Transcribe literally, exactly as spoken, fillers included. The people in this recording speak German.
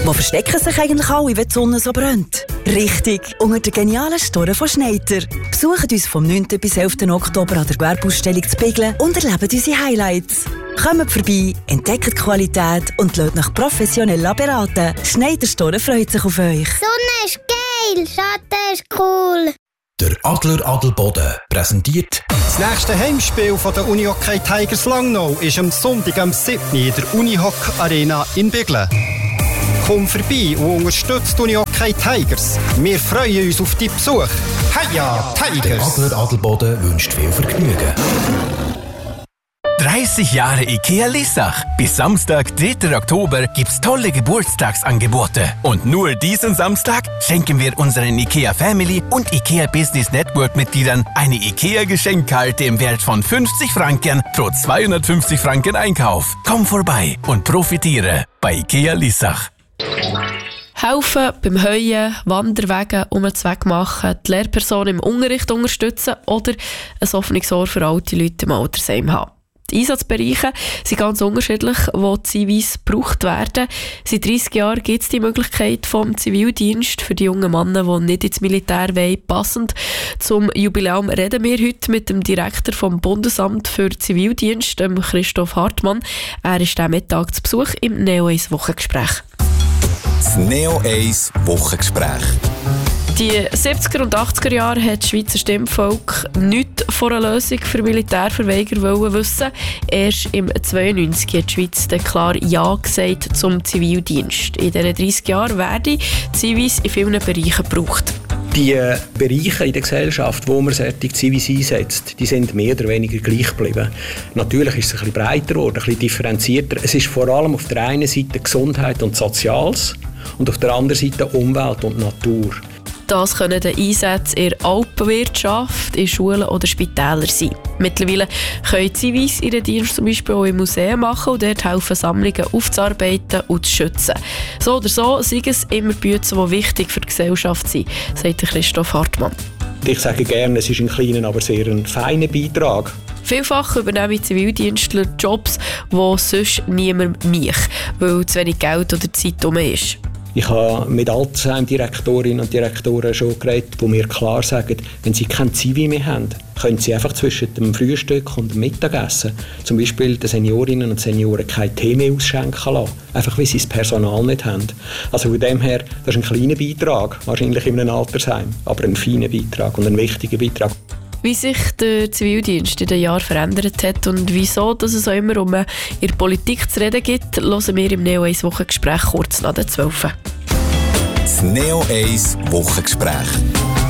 Wo verstecken sich eigentlich alle, wenn die Sonne so brennt? Richtig, unter den genialen Storen von Schneider. Besucht uns vom neunten bis elften Oktober an der Gewerbeausstellung zu Biglen und erlebt unsere Highlights. Kommt vorbei, entdeckt die Qualität und lasst euch professionell beraten. Schneider Storen freut sich auf euch. Sonne ist geil, Schatten ist cool. Der Adler Adelboden präsentiert das nächste Heimspiel von der Unihockey Tigers Langnau ist am Sonntag am siebten in der Unihock Arena in Biglen. Komm vorbei und unterstützt die Unihockey Tigers. Wir freuen uns auf die Besuch. Heia Tigers! Der Adler Adelboden wünscht viel Vergnügen. dreißig Jahre IKEA Lissach. Bis Samstag, dritter Oktober, gibt's tolle Geburtstagsangebote. Und nur diesen Samstag schenken wir unseren IKEA Family und IKEA Business Network Mitgliedern eine IKEA Geschenkkarte im Wert von fünfzig Franken pro zweihundertfünfzig Franken Einkauf. Komm vorbei und profitiere bei IKEA Lissach. Helfen beim Heuen, Wanderwege um den Zweck machen, die Lehrperson im Unterricht unterstützen oder ein offenes Ohr für alte Leute im Altersheim haben. Die Einsatzbereiche sind ganz unterschiedlich, wo die Zivis gebraucht werden. Seit dreißig Jahren gibt es die Möglichkeit vom Zivildienst für die jungen Männer, die nicht ins Militär wollen. Passend zum Jubiläum reden wir heute mit dem Direktor vom Bundesamt für Zivildienst, Christoph Hartmann. Er ist am Mittag zu Besuch im Neo eins Wochengespräch. Das Neo eins Wochengespräch. Die siebziger und achtziger Jahre hat das Schweizer Stimmvolk nichts von einer Lösung für Militärverweiger wollen wissen. Erst im zweiundneunzig hat die Schweiz dann klar Ja gesagt zum Zivildienst. In diesen dreißig Jahren werden Zivis in vielen Bereichen gebraucht. Die Bereiche in der Gesellschaft, wo man solche Zivis einsetzt, die sind mehr oder weniger gleich geblieben. Natürlich ist es ein bisschen breiter geworden, ein bisschen differenzierter. Es ist vor allem auf der einen Seite Gesundheit und Soziales und auf der anderen Seite Umwelt und Natur. Das können die Einsätze in der Alpenwirtschaft, in Schulen oder Spitälern sein. Mittlerweile können Zivis ihren Dienst zum Beispiel auch in Museen machen und dort helfen, Sammlungen aufzuarbeiten und zu schützen. So oder so sind es immer Bücher, die wichtig für die Gesellschaft sind, sagt Christoph Hartmann. Ich sage gerne, es ist ein kleiner, aber sehr ein feiner Beitrag. Vielfach übernehmen Zivildienstler Jobs, die sonst niemand macht, weil zu wenig Geld oder Zeit herum ist. Ich habe mit Altersheimdirektorinnen und Direktoren schon geredet, die mir klar sagen, wenn sie kein Zivi mehr haben, können sie einfach zwischen dem Frühstück und dem Mittagessen zum Beispiel den Seniorinnen und Senioren kein Tee mehr ausschenken lassen. Einfach weil sie das Personal nicht haben. Also von dem her, das ist ein kleiner Beitrag, wahrscheinlich in einem Altersheim, aber ein feiner Beitrag und ein wichtiger Beitrag. Wie sich der Zivildienst in den Jahren verändert hat und wieso dass es auch immer um in der Politik zu reden gibt, hören wir im Neo eins Wochengespräch kurz nach der zwölf. Das Neo eins Wochengespräch.